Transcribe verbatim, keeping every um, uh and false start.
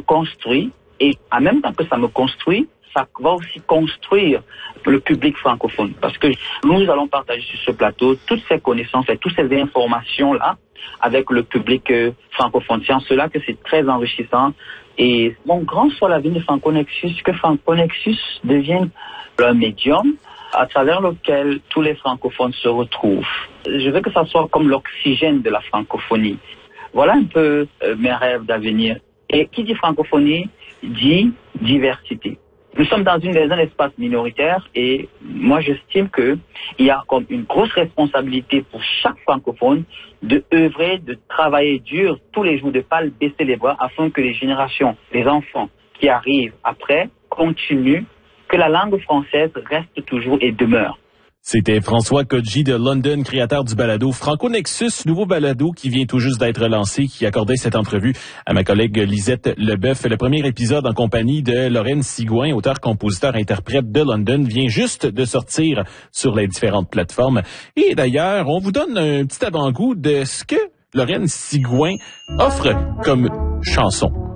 construit et en même temps que ça me construit, ça va aussi construire le public francophone. Parce que nous allons partager sur ce plateau toutes ces connaissances et toutes ces informations-là avec le public euh, francophone. C'est en cela que c'est très enrichissant. Et mon grand soit l'avenir de Franconexus, que Franconexus devienne un médium à travers lequel tous les francophones se retrouvent. Je veux que ça soit comme l'oxygène de la francophonie. Voilà un peu euh, mes rêves d'avenir. Et qui dit francophonie dit diversité. Nous sommes dans une, dans un espace minoritaire et moi j'estime qu'il y a comme une grosse responsabilité pour chaque francophone de œuvrer, de travailler dur tous les jours, de ne pas baisser les bras afin que les générations, les enfants qui arrivent après continuent, que la langue française reste toujours et demeure. C'était François Codji de London, créateur du balado Franconexus, nouveau balado qui vient tout juste d'être lancé, qui accordait cette entrevue à ma collègue Lisette Leboeuf. Le premier épisode en compagnie de Lorraine Sigouin, auteur, compositeur, interprète de London, vient juste de sortir sur les différentes plateformes. Et d'ailleurs, on vous donne un petit avant-goût de ce que Lorraine Sigouin offre comme chanson.